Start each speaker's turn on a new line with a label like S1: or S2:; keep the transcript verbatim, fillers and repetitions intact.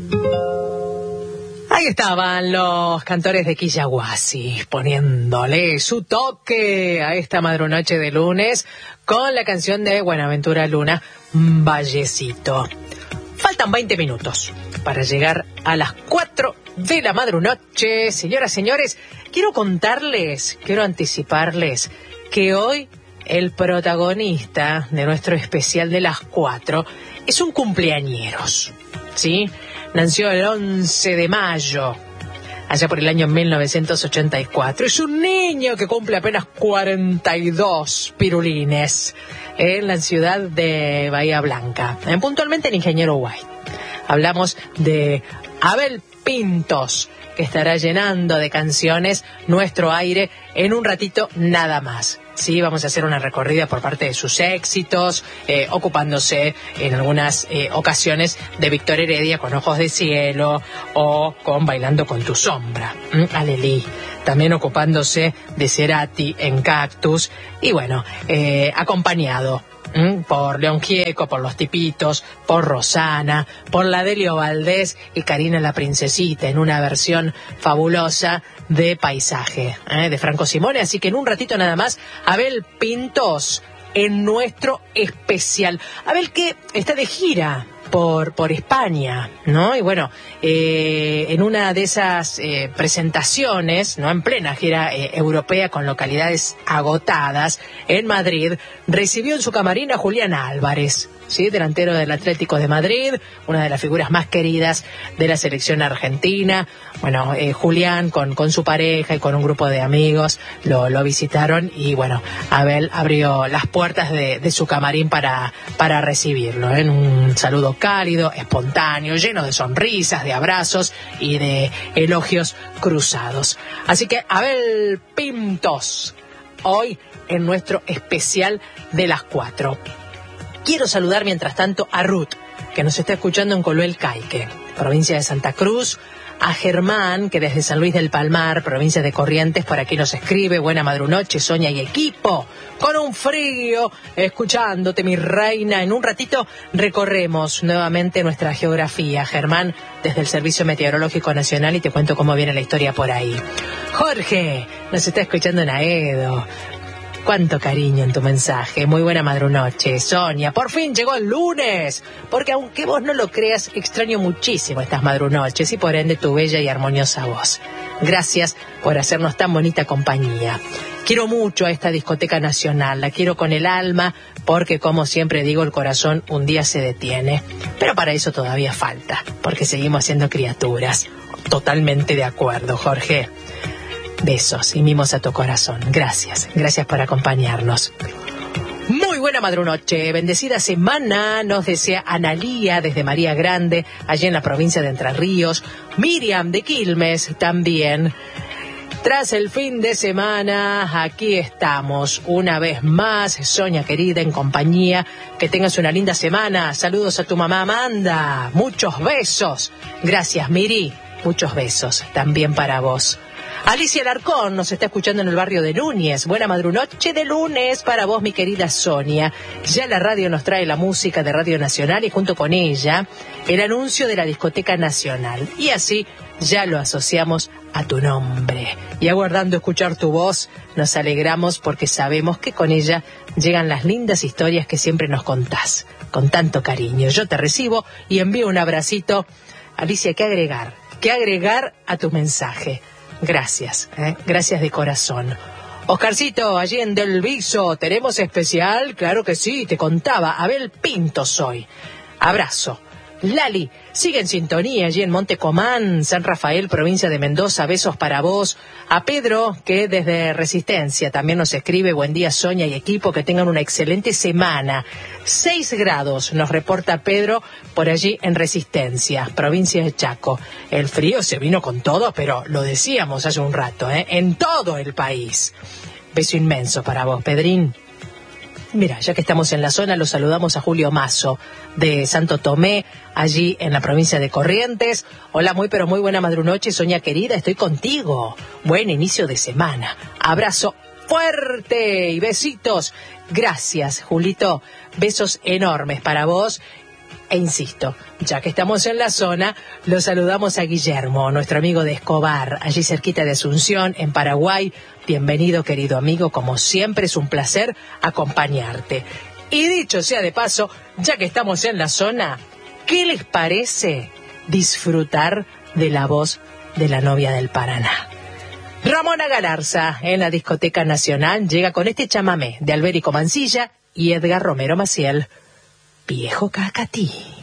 S1: Ahí estaban los cantores de Quillahuasi, poniéndole su toque a esta madrunoche de lunes con la canción de Buenaventura Luna, Vallecito. Faltan veinte minutos para llegar a las cuatro de la madrunoche. Señoras, señores, quiero contarles, quiero anticiparles que hoy el protagonista de nuestro especial de las cuatro es un cumpleañeros, ¿sí? Nació el once de mayo, allá por el año mil novecientos ochenta y cuatro. Es un niño que cumple apenas cuarenta y dos pirulines en la ciudad de Bahía Blanca, en, puntualmente en Ingeniero White. Hablamos de Abel Pintos, que estará llenando de canciones nuestro aire en un ratito nada más. Sí, vamos a hacer una recorrida por parte de sus éxitos, eh, ocupándose en algunas eh, ocasiones de Víctor Heredia con Ojos de Cielo o con Bailando con tu sombra, ¿Mm? Alelí. También ocupándose de Cerati en Cactus y bueno, eh, acompañado ¿Mm? por León Gieco, por Los Tipitos, por Rosana, por la Delio Valdés y Karina la Princesita en una versión fabulosa de Paisaje, ¿eh? de Franco Simone. Así que en un ratito nada más, Abel Pintos en nuestro especial. Abel que está de gira por por España, ¿no? Y bueno, eh, en una de esas eh, presentaciones, ¿no? En plena gira eh, europea con localidades agotadas en Madrid, recibió en su camarín a Julián Álvarez, ¿sí? Delantero del Atlético de Madrid, una de las figuras más queridas de la selección argentina. Bueno, eh, Julián con, con su pareja y con un grupo de amigos lo, lo visitaron y bueno, Abel abrió las puertas de, de su camarín para, para recibirlo, ¿eh? En un saludo cálido, espontáneo, lleno de sonrisas, de abrazos y de elogios cruzados. Así que Abel Pintos, hoy en nuestro especial de las cuatro. Quiero saludar mientras tanto a Ruth, que nos está escuchando en Coluel Caique, provincia de Santa Cruz, a Germán, que desde San Luis del Palmar, provincia de Corrientes, por aquí nos escribe, buena madrunoche, Sonia y equipo, con un frío, escuchándote mi reina. En un ratito recorremos nuevamente nuestra geografía, Germán, desde el Servicio Meteorológico Nacional, y te cuento cómo viene la historia por ahí. Jorge, nos está escuchando en Aedo. Cuánto cariño en tu mensaje. Muy buena madrunoche, Sonia. Por fin llegó el lunes. Porque aunque vos no lo creas, extraño muchísimo estas madrunoches y por ende tu bella y armoniosa voz. Gracias por hacernos tan bonita compañía. Quiero mucho a esta discoteca nacional. La quiero con el alma porque, como siempre digo, el corazón un día se detiene. Pero para eso todavía falta, porque seguimos siendo criaturas. Totalmente de acuerdo, Jorge. Besos y mimos a tu corazón. Gracias, gracias por acompañarnos. Muy buena madrunoche, bendecida semana, nos desea Analía desde María Grande, allí en la provincia de Entre Ríos. Miriam de Quilmes también. Tras el fin de semana, aquí estamos una vez más, Sonia querida, en compañía. Que tengas una linda semana. Saludos a tu mamá Amanda. Muchos besos. Gracias, Miri. Muchos besos también para vos. Alicia Alarcón nos está escuchando en el barrio de Núñez. Buena madrunoche de lunes para vos, mi querida Sonia. Ya la radio nos trae la música de Radio Nacional y junto con ella el anuncio de la Discoteca Nacional. Y así ya lo asociamos a tu nombre. Y aguardando escuchar tu voz, nos alegramos porque sabemos que con ella llegan las lindas historias que siempre nos contás. Con tanto cariño. Yo te recibo y envío un abracito. Alicia, ¿qué agregar? ¿Qué agregar a tu mensaje? Gracias, ¿eh? Gracias de corazón. Oscarcito, allí en Del Viso, ¿tenemos especial? Claro que sí, te contaba, Abel Pintos hoy. Abrazo. Lali, sigue en sintonía allí en Monte Comán, San Rafael, provincia de Mendoza. Besos para vos. A Pedro, que desde Resistencia también nos escribe. Buen día, Sonia y equipo, que tengan una excelente semana. Seis grados nos reporta Pedro por allí en Resistencia, provincia de Chaco. El frío se vino con todo, pero lo decíamos hace un rato, ¿eh? En todo el país. Beso inmenso para vos, Pedrín. Mira, ya que estamos en la zona, los saludamos a Julio Mazo de Santo Tomé, allí en la provincia de Corrientes. Hola, muy pero muy buena madrunoche, Sonia querida, estoy contigo. Buen inicio de semana. Abrazo fuerte y besitos. Gracias, Julito. Besos enormes para vos. E insisto, ya que estamos en la zona, lo saludamos a Guillermo, nuestro amigo de Escobar, allí cerquita de Asunción, en Paraguay. Bienvenido, querido amigo, como siempre es un placer acompañarte. Y dicho sea de paso, ya que estamos en la zona, ¿qué les parece disfrutar de la voz de la novia del Paraná? Ramona Galarza, en la Discoteca Nacional, llega con este chamamé de Alberico Mancilla y Edgar Romero Maciel, Viejo Cacatí.